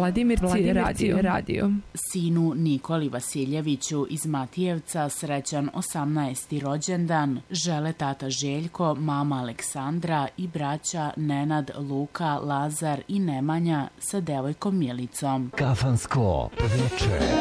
Vladimirci radio. Sinu Nikoli Vasiljeviću iz Matijevca srećan 18. rođendan žele tata Željko, mama Aleksandra i braća Nenad, Luka, Lazar i Nemanja sa devojkom Milicom. Kafansko veče.